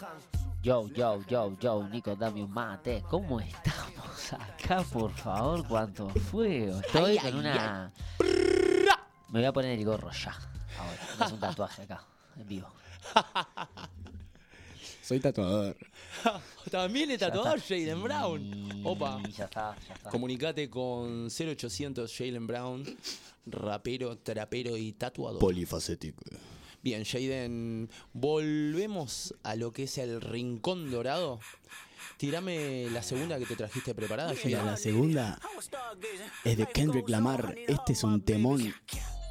Yo, Nico, dame un mate. ¿Cómo estamos acá, por favor? ¿Cuánto fuego? Estoy con una... Me voy a poner el gorro ya. Ahora, me hace un tatuaje acá, en vivo. Soy tatuador. También es tatuador Jaylen Y Brown. Opa. Ya está. Comunicate con 0800 Jaylen Brown, rapero, trapero y tatuador. Polifacético. Bien, Jayden, volvemos a lo que es el Rincón Dorado. Tirame la segunda que te trajiste preparada, Mira, Jayden. la segunda es de Kendrick Lamar. Este es un temón